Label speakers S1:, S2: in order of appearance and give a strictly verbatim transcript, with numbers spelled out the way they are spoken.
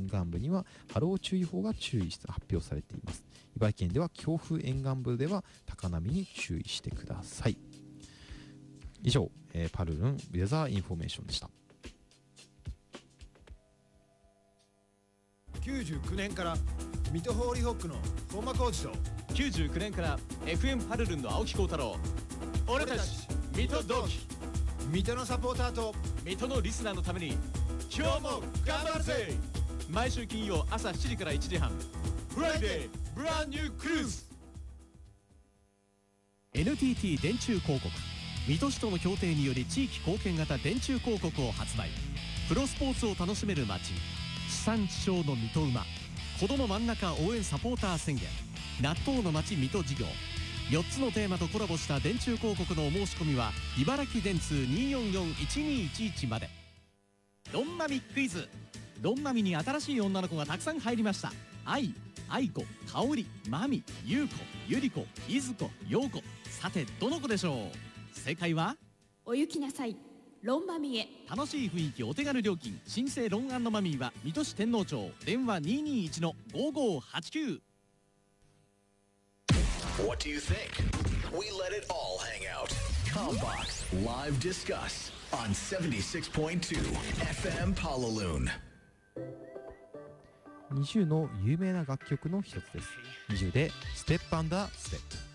S1: 岸部には波浪注意報が注意して発表されています。茨城県では強風、沿岸部では高波に注意してください。以上、えー、パルルンウェザーインフォメーションでした。
S2: きゅうじゅうきゅうねんから水戸ホーリーホックの本間浩二と
S3: きゅうじゅうきゅうねんから エフエム パルルンの青木幸太郎、俺たち水戸同期、
S2: 水戸のサポーターと
S3: 水戸のリスナーのために今日も頑張るぜ。毎週金曜朝しちじからいちじはん、フライデーブランニュークルーズ。 エヌティーティー 電柱広告、水戸市との協定により地域貢献型電柱広告を発売。プロスポーツを楽しめる街、地産地消の水戸馬、子ども真ん中応援サポーター宣言、納豆の街水戸事業、よっつのテーマとコラボした電柱広告のお申し込みは茨城電通 にーよんよんいちにーいちいち まで。ドンマミクイズ。ドンマミに新しい女の子がたくさん入りました。愛、愛子、香織、マミ、優子、ゆり子、いずこ、ようこ。さてどの子でしょう。正解は
S4: お行きなさい、ロンマミへ。
S3: 楽しい雰囲気、お手軽料金、新生ロン&マミーは水戸市天王町、電話 にーにーいちのごーごーはちきゅう。
S5: What do you think? We let it all hang out. Combox Live Discuss on seventy-six point two エフエム Palaloon。
S1: ニジューの有名な楽曲の一つです。ニジューでステップアンダーステップ。